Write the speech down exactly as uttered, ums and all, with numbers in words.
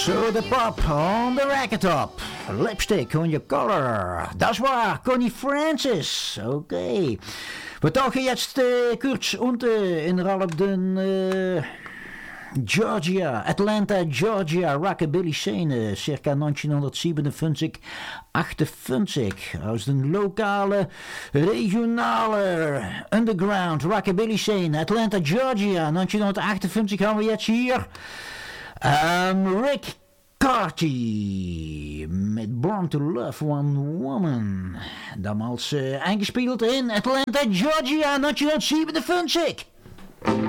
So the pop on the racquetop. Lipstick on your collar. Das war Connie Francis. Okay. Wir tauchen jetzt äh, kurz unter in Ralph den äh, Georgia, Atlanta, Georgia, Rockabilly Scene, circa negentienhonderdzevenenfünfzig, achtundfünfzig, aus den lokale, regionale, underground, Rockabilly Scene, Atlanta, Georgia, negentienhonderdachtundfünfzig haben wir jetzt hier, um, Rick Carty met Born to Love One Woman, damals uh, eingespielt in Atlanta, Georgia, negentienhonderdzevenenfünfzig.